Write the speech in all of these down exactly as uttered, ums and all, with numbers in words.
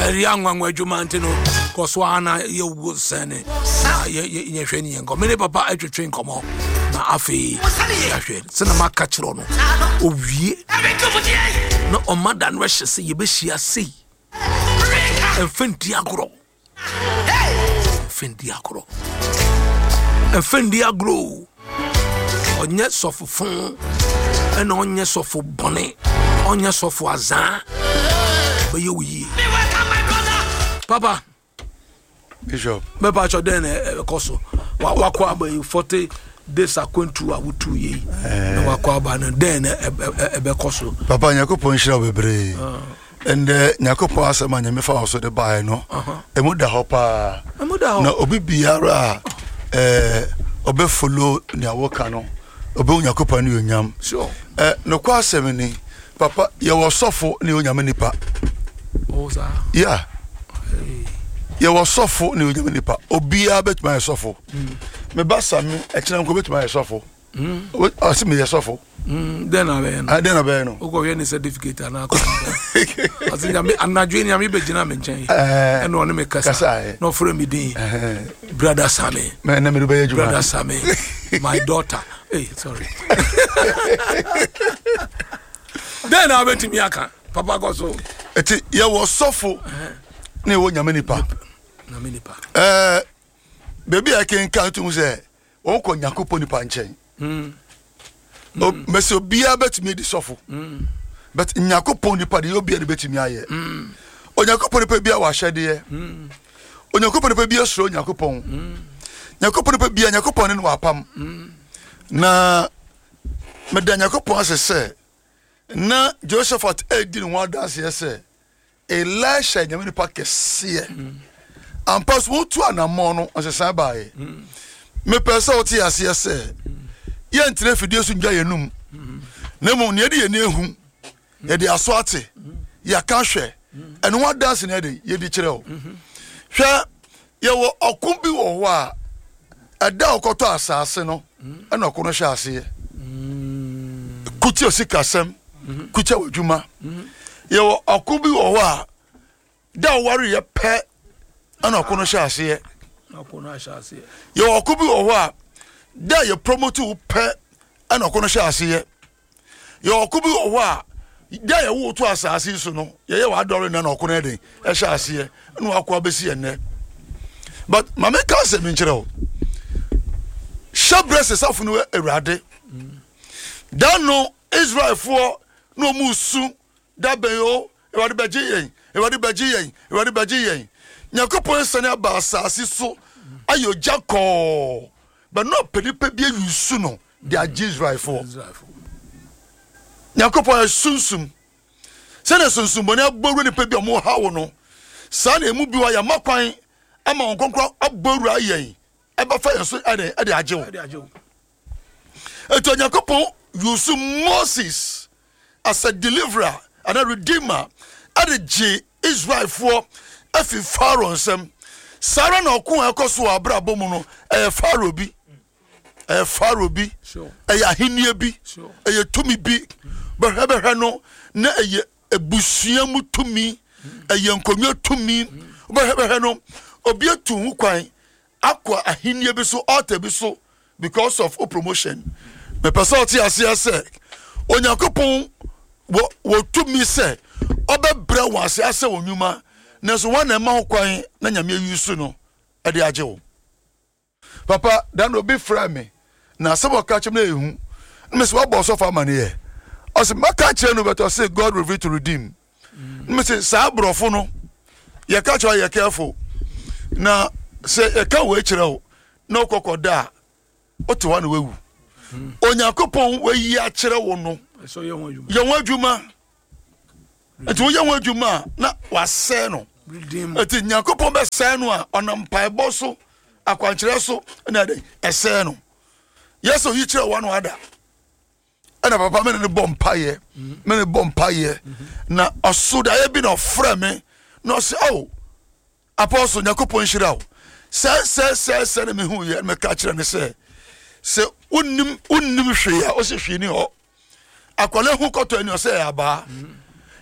Riangwa Juma Antino, Coswana, you would send it. Ye training and go. Many papa, I train come on. Na afi, cinema catch on. Oh, ye, no, on Madan Rush, see you be she a sea. And Fendiagro. Fendiagro. And Fendiagro. On yet so for phone, and on yet so for bonnet, on yet so for azan. But you ye. Papa. Bishop. Me pa cho den e koso. Wa wa kwa ba you forty days akwantu a wutu ye. Na wa kwa ba no den e be koso. Papa Yakopon shira bebre. And Yakopon asema nya me fa so de bae no. E mu da hopa. E mu da ho. Na obi biara eh obe follow ni awoka no. Obe Yakopon ni onyam. Sure. Eh no kwa asem ni papa ye wo sofo ni onyam nipa. Oh sir. Yeah. Ye was sofo ni onyam nipa obia betuma sofo me basa me e kina ko betuma sofo mm o se me sofo mm den abe no ah den abe no o go we ni certificate na ko asinja me anadwe ni am be gina me nchen e no no me kasa no for me din brother Sammy me na me do be brother Sammy my daughter hey sorry den abe timi aka papa go so eti ye was sofo ni onyam nipa na minipa eh baby I can count to say won ko Yakopon nipa nchen mm o mesi obia betimi di sofo mm but Yakopon nipa de obia de betimi aye mm o Yakopon nipa bia wa hyede mm o Yakopon nipa bia sro Yakopon mm Yakopon nipa bia Yakopon ne wa pam mm na meda Yakopon asese na Josephat edi no wa dance yese Elisha nyame nipa kese am pass wo tu anamon no osesa baaye me pesa oti ase ase ye ntre fidie so ndwa yenum na mo ne de ye ne ehu ye de aso ate ya ka hwe eno wa dance na de ye di kire o hwe ye wo okun bi wo ho a ada okoto asase no ena okono hwe ase kuti osikasem kuti wadwuma ye wo okun bi wo ho a da wari ye pe ana okono hwe ase okono hwe ase ye okun bi wo ho a da ye promote wo pe ana okono hwe ase ye okun bi wo ho a da ye wo to asase so no ye ye wa dore na okono eden e hwe ase na wa kwa besi enne but mama ka se mi nkire o shabrese safu no ewrade da no Israel for no musu da beyo ewade beje yen ewade beje yen ewade beje yen Yakopon sane aba asase so ayo jako but no penipe bia yusu no de Israel for Yakopon sunsum sane sunsum boni aboru ni pe bia mo hawo no sane emu bi wa ya makwan ama onkonkro aboru ayen eba fa yeso ade ade ajewo eto Yakopon yusu Moses as a deliverer and a redeemer ade G Israel for afi Pharaoh nsem Sarah na okun ekoso abrabo mu no e Pharaoh bi e Pharaoh bi e ya hinie bi e ye tumi bi be hebe no na e ye ebusua mu tumi e ye nkonwa tumi be hebe no obi atu hu kwan akwa ahinie bi so altar bi so because of o promotion me person ti ase say Onyankopon wo wo tumi say obebra wo ase ase onwuma neso wan na ma kwan na nyame yusu no e de ajewo papa dan obi fra me na sebo ka chem na ehu me se wo so fa mane ye o se maka kire no beto say God reveal to redeem me se sa brofo no ye ka cho ye careful na se e ka we kire o na okokoda o te wa na wewu Onyankopon we yi a kire wo no so ye won adwuma ye won adwuma eto ye won adwuma na wase no eti Yakopon be se no a onam paebo so akwankire so na de ese no yeso yi kire wo no ada ana papa me ne bom paye me ne bom paye na osuda ye bi no fra me no se oh apostle Yakopon shirawo se se se se ne me hu ye me ka kire ne se se unnim unnim hwe ya o se hwe ni ho akwale hu koto ani o se aba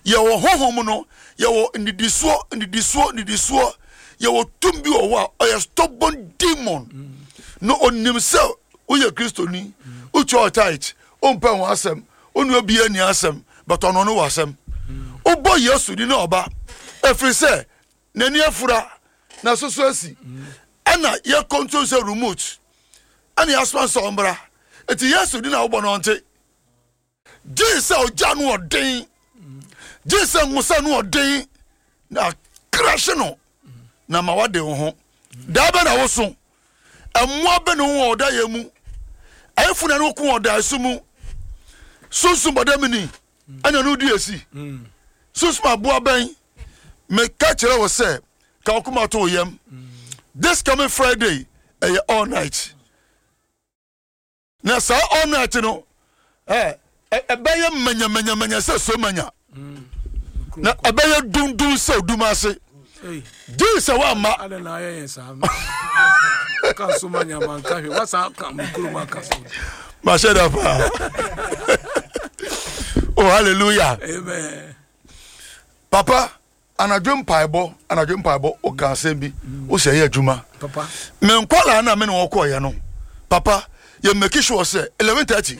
ye wo honhom no ye wo ndidisuo ndidisuo ndidisuo ye wo tumbi wo wa oye stubborn demon no onim se uye Kristo ni ucho tight ompa won asem onu obi ani asem but ono no wasem obo Yesu di na oba efri se nani afura na soso asi ana ye control se remote ana ya sponsor ombra eti Yesu di na obo no nte Jesus oja no odin Jesus ngusa no odin na crash no na mawade wo ho da ba na wo so amwa be no wo oda ye mu ayefuna no ko oda asumu sunsun bodamini anya no du esi sunsun aboa ben me ka kire wo se ka okuma to yam this coming Friday eh all night na sa all night no eh ebeye manya manya manya se so manya na ebeye dun dun se odumase Jesus wa ma ala na ayen sa ka so manya man ka hwe wasa ka mkuru man ka so ma sheda pa oh hallelujah amen papa anadwem paibo anadwem paibo o kan se bi o se ye adwuma papa me nkwala na me no ko ye no papa ye make sure say eleven thirty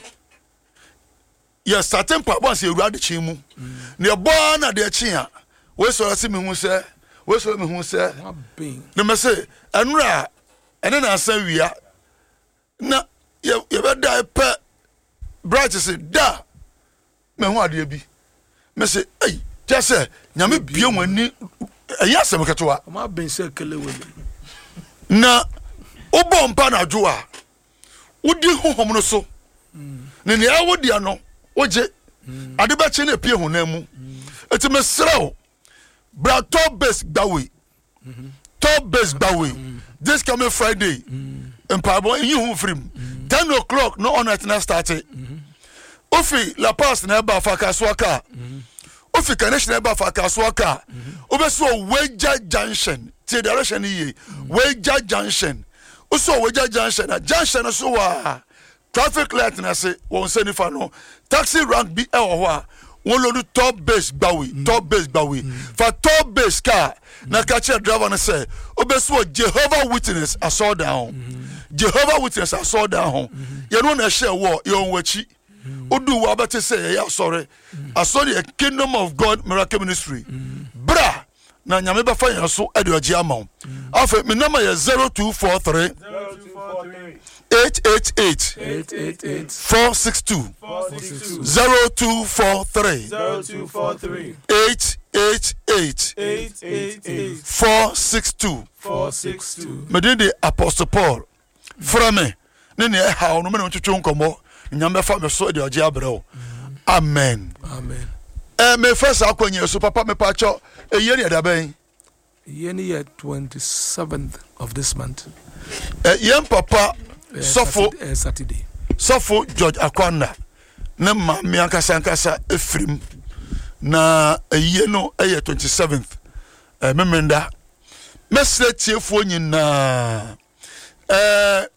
ye certain paibo se ewura de chi mu ne bo na de chi a we so rase me hu se we so me hu se ne me say enura ene na san wia na ye ye be da pe bright say da me hu ade bi me say ei just say nyame bie wani eya sem ketwa ma ben se kele we na obo mpa na dwo a udi honhom no so ne ne awodi ano oje ade ba che na pie honamu eti me srew bra top base gbawe top base gbawe this coming Friday in Pabo you hu free ten o'clock no on at na start ofi la pass na ba fa kaswaka ofi connection na ba fa kaswaka obeso Weja junction ti direction yi Weja junction oso Weja junction na junction so wa traffic light na say won say ni fa no taxi rank bi e wo ho a won lo top base gbawe top base gbawe for top base car na catch driver na say obeso Jehovah Witness I saw down Jehovah Witness I saw down you know na share war you on wachi odu wa bete say ya sorry I saw the Kingdom of God Miracle Ministry bra na nyame ba fa yan so ade oje amon afa me number is zero two four three eight eight eight eight eight eight four six two zero two four three eight eight eight four six two me dey the Apostle Paul frame ne ne ha ono me no twetwe nkomo nyame fa me so de oje abrao amen amen eh me first akwanye so papa me pa cho eye ne da ben yeni year twenty-seventh of this month eh yen papa uh, sofo Saturday, uh, Saturday sofo George Akwana ne ma me ankasa ankasa efrim na eye no eye twenty-seventh eh memenda mesre tiefo nyina eh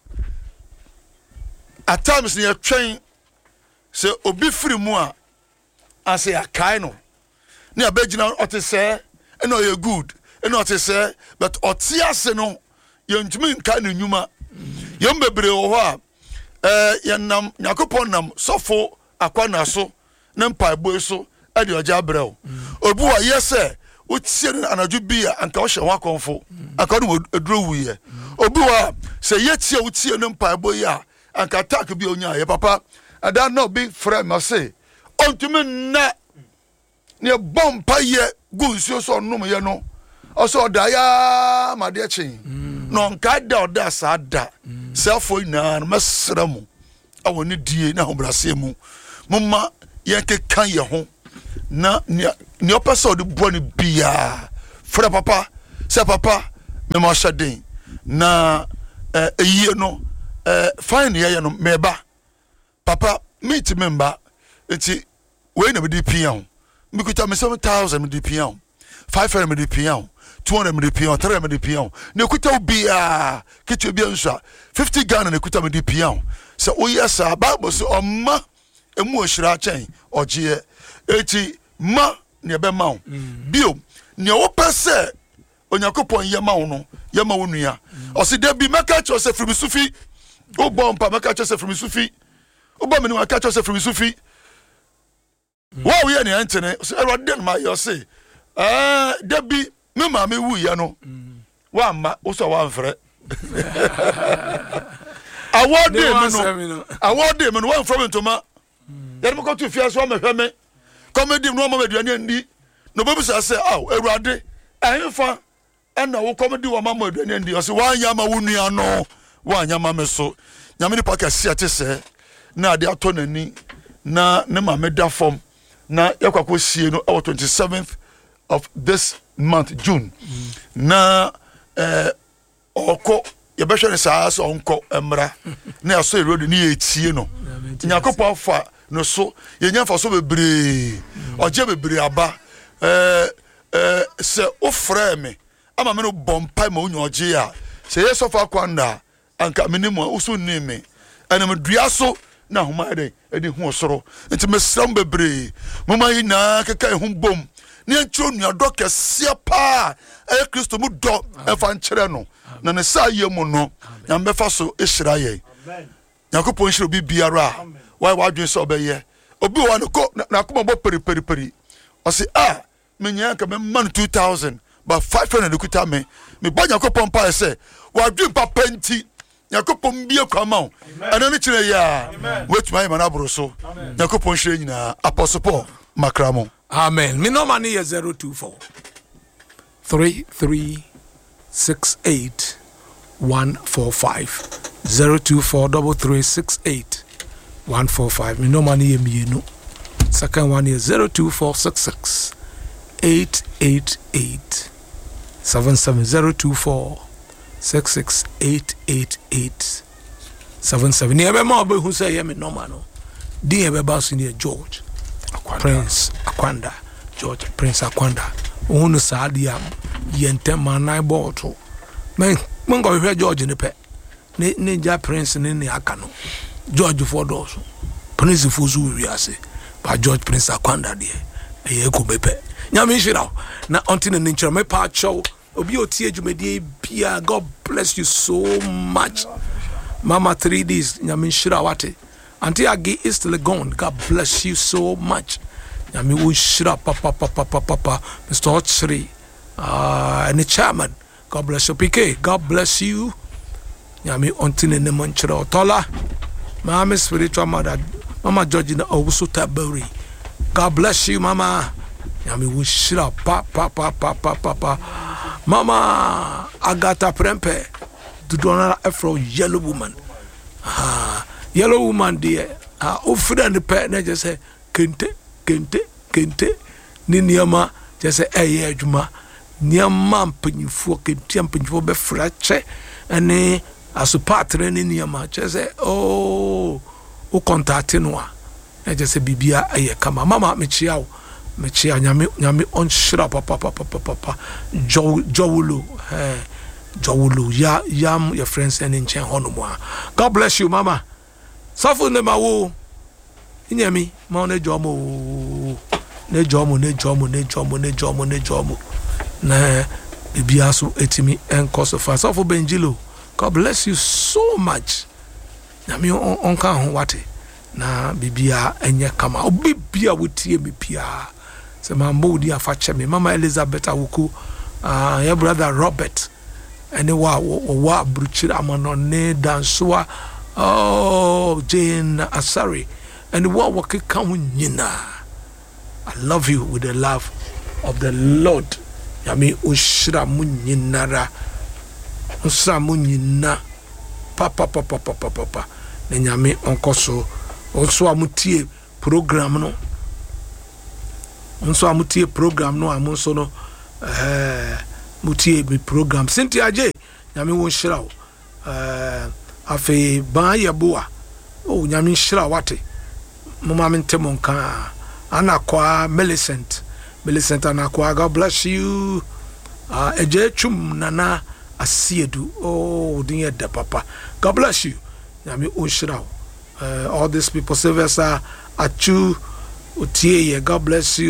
at times near train say obi free mu a ase akai no ne abegina ote say e no ye good e no ote say but ote ase no ye ntumi nka ne nyuma ye mbebre wo ho a eh ye nam yakopon nam sofo Akwana so ne mpaebo so e de oja brɛw obi wa ye say utie na anaju bia anka wo hye ho akonfo aka no eduro wuye obi wa say ye tie utie ne mpaebo ya anka attack bi onya ye papa ada no be friend ma say ontumi na ne bompa ye gunsuo so num ye no oso da ya ma de chi no nka da oda sa da selfo na mesramu awoni die na hobrase mu mumma ye kekan ye ho na ne opese odi boni bia fra papa se papa me mo shaden na eh eyi no eh fine ye no meba papa meet member enti we na me di pian me kuta me seven thousand me di pian five hundred me di pian two hundred me di pian three hundred me di pian ne kuta obia kitu bia nso fifty Ghana ne kuta me di pian se oyesa bible so omma emu ohira chen ogie eti ma ne be ma wo bio ne wo pese Onyankopon ye ma wo no ye ma wo nua o se da bi meka cho se frimi sufi o bompa meka cho se frimi sufi o ba me no meka cho se frimi sufi wa wo ye ne antene so erode ma yo se eh da bi me ma me wu ye no wa ma o so wa mfre award day me no award day me no one from ntoma ya me ko to fia so ma hweme comedy no ma aduane ndi no bobi say say aw Ewurade ahemfa ana wo comedy wo ma ma aduane ndi o say wa anya ma wo nua no wa anya ma me so nyame ni paka sia te se na ade ato nani na ne ma me da form na yakwakwo sie no on twenty-seventh of this month June mm. na eh oko ye be hwe ne saa so onko emra na aso road ni etie no nyakopo fa no so ye nyafa so bebre oje bebre aba eh eh se ofra me ama me no bompa ma onyo oje a se ye so fa kwanda anka me ni mo usu ni me ana me dua so na homa ede edi hu osoro nti me sram bebre mama yi na keka ehun bom ni antro nua do kese pa e Kristo mu do e fa nkyere no na ne sa ye mu no na mbefa so ehira ye amen yakopon hiro bibiara why wadwen so obeye obi wa no ko na akoma bo peri peri peri o se ah me nya ka me man two thousand but five hundred kuta me me ba yakopon pa se wadwen pa penti yakopon bie kwama ana ne kire ya wetu mai mana bro so yakopon hiro nyina apostle Paul makramo amen me no money is zero two four three three six eight one four five zero two four three three six eight one four five me no money me no second one is zero two four six six eight eight eight seven seven zero two four six six eight eight eight seven seven ne be ma be hu say ye me no man no din e be ba so ne George Akwanda. Prince Akwanda George Prince Akwanda unu sadia yentema na boto men ngo hwe George ne pe ne ne ja Prince ne ne aka no George for doso Prince fuzu wiase ba George Prince Akwanda de e ko bepe nyame hira na onti ne nchira me pa chow obi oti adwumadi bia. God bless you so much Mama three days nyame hira wate Auntie Agi is still gone. God bless you so much. Yami wo shira papa papa papa papa Mister Ochri uh and the chairman. God bless you P K. God bless you. Yami ontine ne manchira otola. Mama spiritual mother Mama Georgina Owusu Taberi. God bless you Mama. Yami wo shira papa papa papa papa Mama Agata Prempe Dudona Afro yellow woman. Ah yellow woman dear ah o friend the pet na just say kente kente kente ni niama just say eh adwuma niama mpanyifo kente mpanyifo be frache ene asopatre ni niama just say oh o contact no a just say bibia aye kama mama mechia mechia nyame nyame on shira papa papa papa jo jowulu eh jowulu ya yam your friends and in chen honomo. God bless you mama. Safu ne mawo inyami ma ne jomo ne jomo ne jomo ne jomo ne jomo ne jomo na bibia so etimi enkoso fa safu Benjilo. God bless you so much nyami on kan ho wate na bibia enye kama obibia wotie me pia se mambo di afa cheme Mama Elizabeth awuku ah your brother Robert ene wa wa bruchira amano ne dansoa. Oh, Jane Asari, and what will come nyina. I love you with the love of the Lord. Yami ushra munyinara, ushra munyina, papa papa papa papa. Nenyami onkoso, onso amutie program no, onso amutie program no amonso no, eh, mutie mi program. Cynthia J, yami ushra, eh. Afe ba yeboa o nyame hira wate mama mentemo nka anakwa Millicent Millicent anakwa. God bless you uh eje twum nana asiedu oh din de papa. God bless you nyame o hira uh, all these people Sylvester Achu Otie. God bless you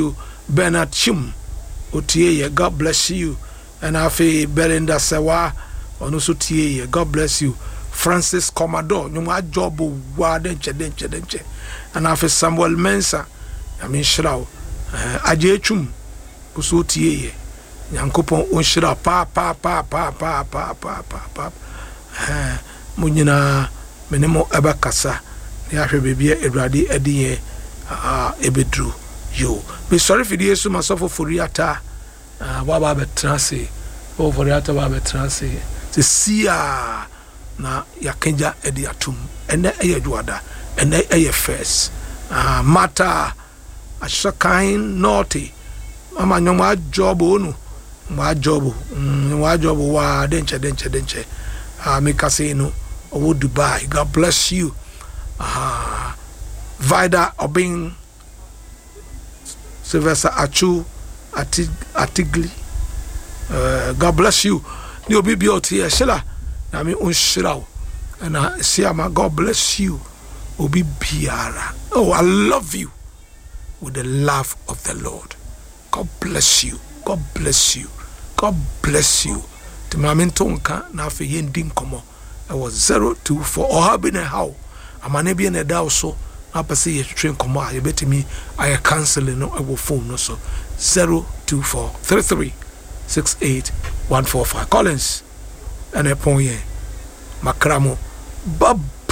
Bernard Chim otie God bless you and afi Belinda Sewa ono so tie God bless you Francis Commodore nyuma job wa denche denche denche and afi Samuel Mensa I mean shraw ajechum kuso tie Yankopon on shira pa pa pa pa pa pa pa pa pa eh munyina menemo ebakasa ya hwe bebia Ewurade ediye ah ebedru yo me sorry for the yesu masofo foriata ah baba betrase o foriata baba betrase se sia na yakenja edi atum ene eye duada ene eye first ah mata ashakan naughty ama nyoma job onu ma job ma job wa denche denche denche ah me kase no o Dubai. God bless you. ah Vida Obin Sylvester Achu Atig Atigli uh, God bless you. Ni obi bi oti e shela na me unshiraw na siama God bless you obi biara. Oh, I love you with the love of the Lord. God bless you. God bless you. God bless you. Timamento nka na afi yendi nkomo e was zero two four or have a how amane bi na da so na pese ye twetwe nkomo a ye betimi aye canceling no e wo phone no so zero two four three three six eight one four five Collins and upon ye makramo bab